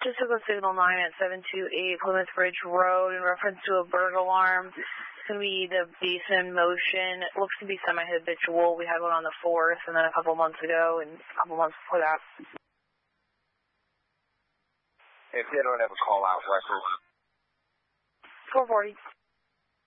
Jessica Signal 9 at 728 Plymouth Bridge Road in reference to a burglar alarm. It's going to be the basin motion. It looks to be semi-habitual. We had one on the 4th and then a couple months ago and a couple months before that. If they don't have a call-out record. 440.